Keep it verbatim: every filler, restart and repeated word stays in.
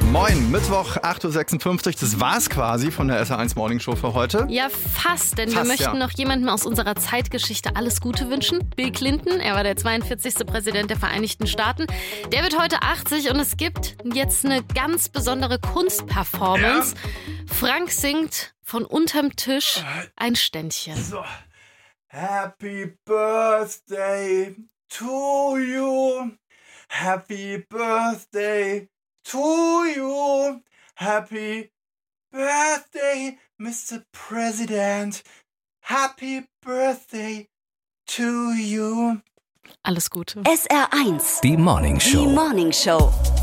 Moin, Mittwoch, acht Uhr sechsundfünfzig. Das war's quasi von der S R eins Morning Show für heute. Ja, fast, denn Fast, wir möchten ja. noch jemandem aus unserer Zeitgeschichte alles Gute wünschen. Bill Clinton, er war der zweiundvierzigste Präsident der Vereinigten Staaten. Der wird heute achtzig und es gibt jetzt eine ganz besondere Kunstperformance. Ja. Frank singt von unterm Tisch ein Ständchen. So. Happy Birthday to you. Happy Birthday to you. Happy Birthday, Mister President. Happy Birthday to you. Alles Gute. S R eins. Die Morning Show. Die Morning Show.